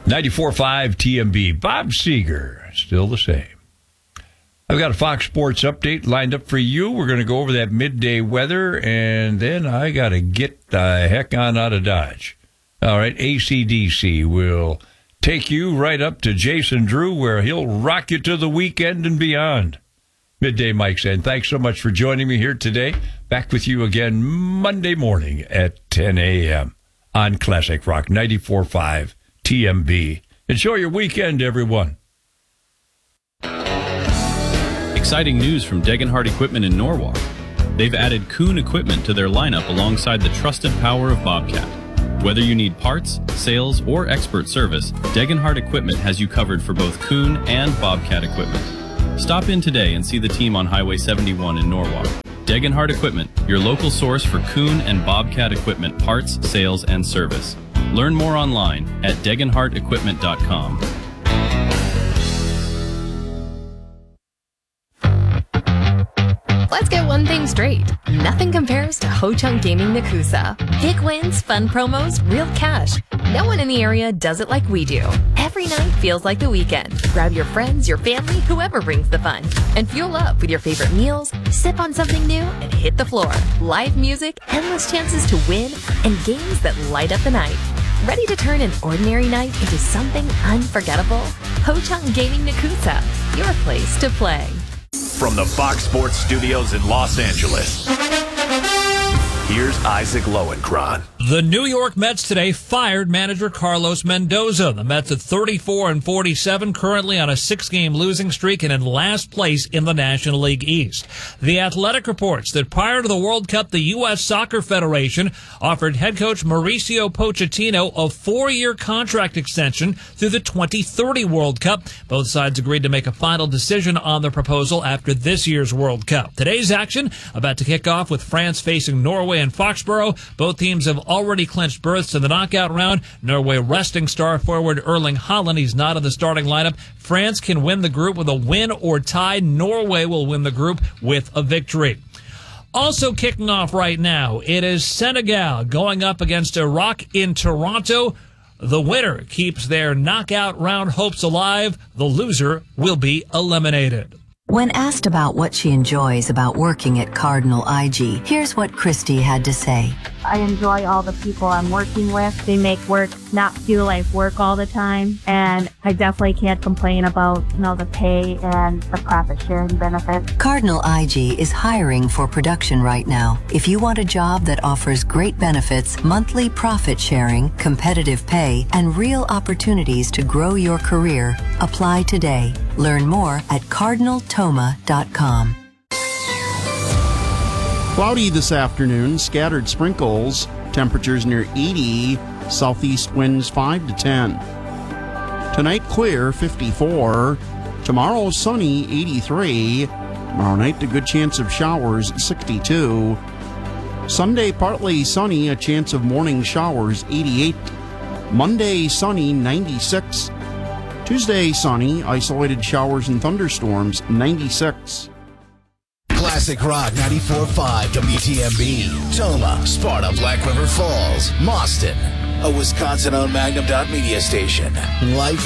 94.5 TMB. Bob Seeger, still the same. I've got a Fox Sports update lined up for you. We're going to go over that midday weather, and then I got to get the heck on out of Dodge. All right, AC/DC will take you right up to Jason Drew, where he'll rock you to the weekend and beyond. Midday Mike saying, thanks so much for joining me here today. Back with you again Monday morning at 10 a.m. on Classic Rock 94.5 TMB. Enjoy your weekend, everyone. Exciting news from Degenhardt Equipment in Norwalk. They've added Kuhn equipment to their lineup alongside the trusted power of Bobcat. Whether you need parts, sales, or expert service, Degenhardt Equipment has you covered for both Kuhn and Bobcat equipment. Stop in today and see the team on Highway 71 in Norwalk. Degenhardt Equipment, your local source for Kuhn and Bobcat equipment parts, sales, and service. Learn more online at degenhardtequipment.com. Let's get one thing straight. Nothing compares to Ho-Chunk Gaming Nakusa. Big wins, fun promos, real cash. No one in the area does it like we do. Every night feels like the weekend. Grab your friends, your family, whoever brings the fun. And fuel up with your favorite meals, sip on something new, and hit the floor. Live music, endless chances to win, and games that light up the night. Ready to turn an ordinary night into something unforgettable? Ho-Chunk Gaming Nakusa, your place to play. From the Fox Sports Studios in Los Angeles, here's Isaac Lowenkron. The New York Mets today fired manager Carlos Mendoza. The Mets at 34-47, currently on a 6-game losing streak and in last place in the National League East. The Athletic reports that prior to the World Cup, the U.S. Soccer Federation offered head coach Mauricio Pochettino a 4-year contract extension through the 2030 World Cup. Both sides agreed to make a final decision on the proposal after this year's World Cup. Today's action about to kick off with France facing Norway and Foxborough. Both teams have already clinched berths in the knockout round. Norway resting star forward Erling Haaland. He's not in the starting lineup. France can win the group with a win or tie. Norway will win the group with a victory. Also kicking off right now, it is Senegal going up against Iraq in Toronto. The winner keeps their knockout round hopes alive. The loser will be eliminated. When asked about what she enjoys about working at Cardinal IG, here's what Christy had to say. I enjoy all the people I'm working with. They make work not feel like work all the time. And I definitely can't complain about, the pay and the profit sharing benefits. Cardinal IG is hiring for production right now. If you want a job that offers great benefits, monthly profit sharing, competitive pay, and real opportunities to grow your career, apply today. Learn more at cardinaltoma.com. Cloudy this afternoon, scattered sprinkles, temperatures near 80, southeast winds 5 to 10. Tonight clear, 54. Tomorrow sunny, 83. Tomorrow night a good chance of showers, 62. Sunday partly sunny, a chance of morning showers, 88. Monday sunny, 96. Tuesday sunny, isolated showers and thunderstorms, 96. Classic Rock 94.5 WTMB. Toma, Sparta, Black River Falls, Mauston. A Wisconsin-owned Magnum Dot media station. Life